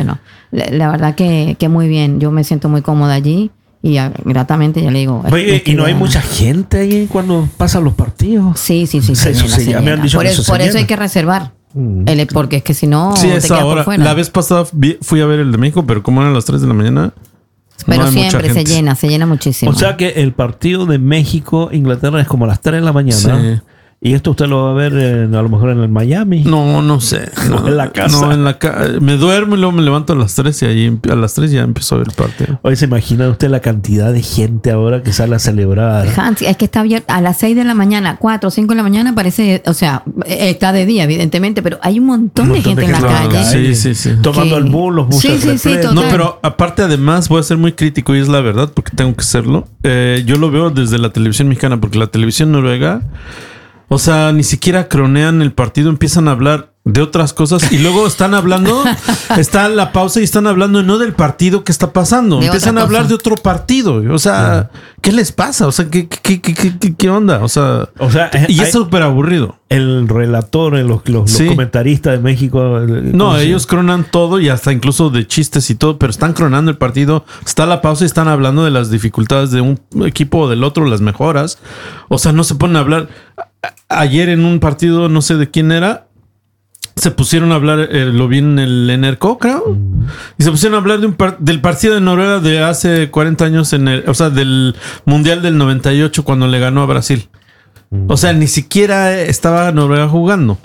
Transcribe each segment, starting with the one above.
bueno, la verdad que muy bien. Yo me siento muy cómoda allí y gratamente ya le digo. Oye, ¿y no hay mucha gente ahí cuando pasan los partidos? Sí. Se llena. Me han dicho por que eso hay que reservar. Porque es que si no, sí, te es quedas ahora. por fuera. La vez pasada fui a ver el de México, pero como eran las 3 de la mañana. Pero no hay siempre mucha gente. se llena muchísimo. O sea que el partido de México-Inglaterra es como a las 3 de la mañana. Sí. Y esto usted lo va a ver a lo mejor en el Miami. No sé. No, en la casa. No, en la me duermo y luego me levanto a las 3 y ahí a las 3 ya empiezo a ver el partido. Hoy se imagina usted la cantidad de gente ahora que sale a celebrar. Hans, es que está abierto a las 6 de la mañana, 4 o 5 de la mañana, parece, o sea, está de día, evidentemente, pero hay un montón de gente en la calle. Sí. Tomando el bus, los buses repletos. No, pero aparte, además, voy a ser muy crítico y es la verdad, porque tengo que serlo. Yo lo veo desde la televisión mexicana, porque la televisión noruega, o sea, ni siquiera cronean el partido, empiezan a hablar de otras cosas y luego están hablando, está la pausa y están hablando no del partido que está pasando, empiezan a hablar de otro partido. O sea, ¿qué les pasa? O sea, ¿qué onda? O sea y es súper aburrido. El relator, los comentaristas de México. No, ellos cronan todo y hasta incluso de chistes y todo, pero están cronando el partido. Está la pausa y están hablando de las dificultades de un equipo o del otro, las mejoras. O sea, no se ponen a hablar. Ayer en un partido, no sé de quién era, se pusieron a hablar, lo vi en el NRK, creo, y se pusieron a hablar del partido de Noruega de hace 40 años, del Mundial del 98 cuando le ganó a Brasil. O sea, ni siquiera estaba Noruega jugando.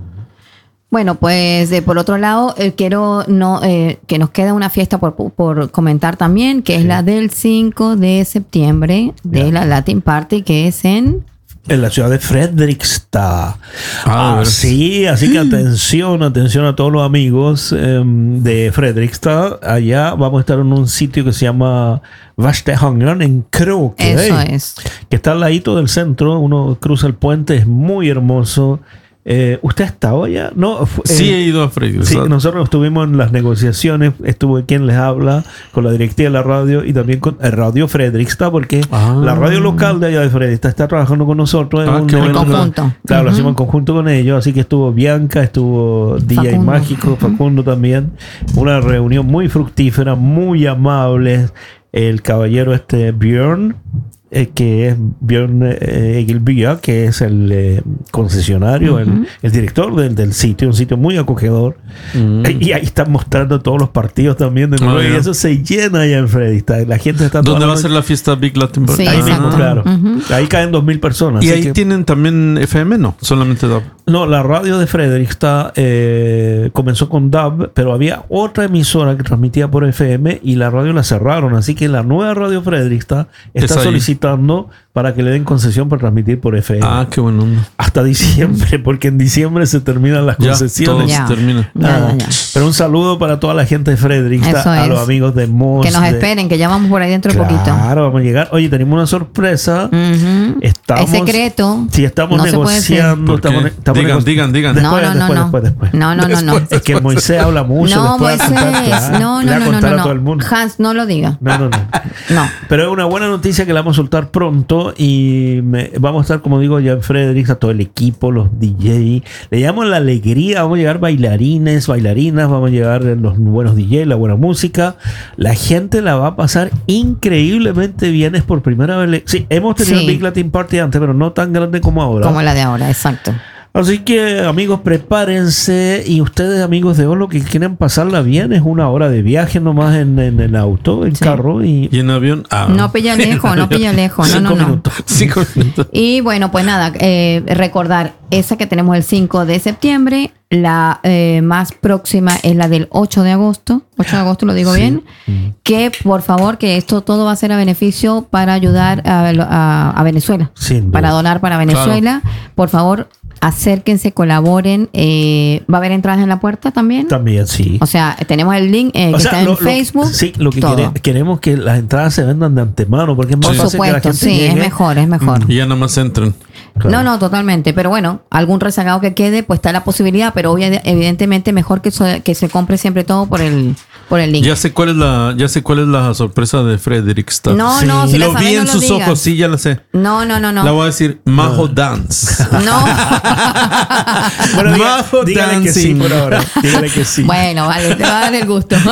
Bueno, pues por otro lado, quiero que nos queda una fiesta por comentar también, que es la del 5 de septiembre de la Latin Party, que es en la ciudad de Fredrikstad. Sí, así que atención a todos los amigos de Fredrikstad. Allá vamos a estar en un sitio que se llama Vastehangen en Kroke. Eso es. Que está al ladito del centro. Uno cruza el puente, es muy hermoso. ¿Usted ha estado allá? No, sí, he ido a Fredrikstad. Sí, nosotros estuvimos en las negociaciones, estuvo quien les habla con la directiva de la radio y también con Radio Fredrikstad, porque la radio local de allá de Fredrikstad está trabajando con nosotros en conjunto. Claro, lo hicimos en conjunto con ellos, así que estuvo Bianca, estuvo DJ Facundo. Mágico, Facundo también. Una reunión muy fructífera, muy amable. El caballero Björn, que es Björn Egilbia, que es el concesionario, el director del sitio, un sitio muy acogedor. Y ahí están mostrando todos los partidos también de Noruega. Y eso se llena allá en Fredrikstad. La gente está ¿Dónde va a ser la fiesta Big Latin Party? Sí, ahí mismo, claro. Ahí caen 2,000 personas. ¿Y ahí tienen también FM? No, solamente DAB. No, la radio de Fredrikstad comenzó con DAB, pero había otra emisora que transmitía por FM y la radio la cerraron. Así que la nueva radio Fredrikstad está solicitando para que le den concesión para transmitir por FM. Ah, qué bueno. Hasta diciembre, porque en diciembre se terminan las concesiones. Ya. Se termina. Ya. Pero un saludo para toda la gente de Fredrikstad, a los amigos de Moss. Que nos esperen, que ya vamos por ahí dentro de poquito. Claro, vamos a llegar. Oye, tenemos una sorpresa. Es secreto. Sí, estamos negociando. Digan. Después. No. Es que Moisés habla mucho. No, Moisés. No. Hans, no lo diga. No. Pero es una buena noticia que la vamos a soltar pronto y vamos a estar, como digo, ya en Fredrikstad, todo el equipo, los DJ. Le llamamos la alegría. Vamos a llegar bailarinas, vamos a llegar los buenos DJ, la buena música. La gente la va a pasar increíblemente bien. Es por primera vez. Sí, hemos tenido Big Latin Party antes, pero no tan grande como ahora. Como la de ahora, exacto. Así que, amigos, prepárense. Y ustedes, amigos de Olo, que quieren pasarla bien, es 1 hora de viaje nomás en el auto, en carro. Y en avión. No pilla lejos. No. 5 minutos. 5 minutos. Y bueno, pues nada, recordar esa que tenemos el 5 de septiembre. La más próxima es la del 8 de agosto. 8 de agosto, lo digo bien. Que, por favor, que esto todo va a ser a beneficio para ayudar a Venezuela. Para donar para Venezuela. Claro. Por favor, acérquense, colaboren. ¿Va a haber entradas en la puerta también? También, sí. O sea, tenemos el link que está en Facebook. Sí, lo que queremos que las entradas se vendan de antemano, porque es más fácil que la gente llegue. Es mejor. Y ya nada más entren. Claro. No, totalmente. Pero bueno, algún rezagado que quede, pues está la posibilidad, pero evidentemente mejor que se compre siempre todo por el link. Ya sé cuál es la sorpresa de Fredrikstad. No, si lo vi en sus ojos, sí, ya la sé. No. La voy a decir Majo Dance. No. Bueno, dígale que sí por ahora. Dígale que sí. Bueno, vale, te va a dar el gusto.